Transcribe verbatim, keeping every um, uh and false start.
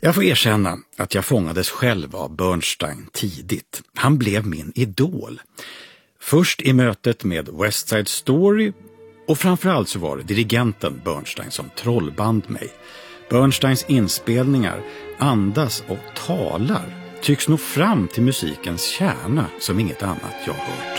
Jag får erkänna att jag fångades själv av Bernstein tidigt. Han blev min idol. Först i mötet med West Side Story, och framförallt så var det dirigenten Bernstein som trollband mig. Bernsteins inspelningar andas och talar, tycks nå fram till musikens kärna som inget annat jag hört.